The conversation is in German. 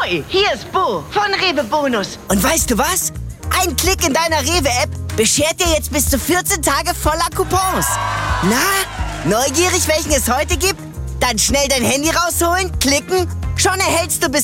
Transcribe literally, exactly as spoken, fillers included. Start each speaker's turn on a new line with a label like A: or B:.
A: Ahoi, hier ist Bo von Rewe Bonus.
B: Und weißt du was? Ein Klick in deiner Rewe-App beschert dir jetzt bis zu vierzehn Tage voller Coupons. Na, neugierig, welchen es heute gibt? Dann schnell dein Handy rausholen, klicken, schon erhältst du bis